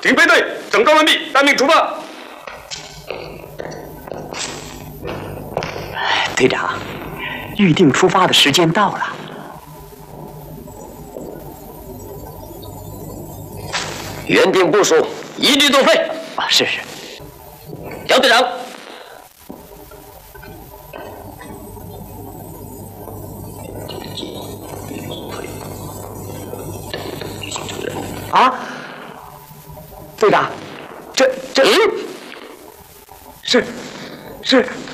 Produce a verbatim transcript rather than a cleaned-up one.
警备队整装完毕，待命出发。 队长，预定出发的时间到了。 原定部署，一律作废。 啊，是是。 杨队长。 啊，队长，这这， 嗯， 是是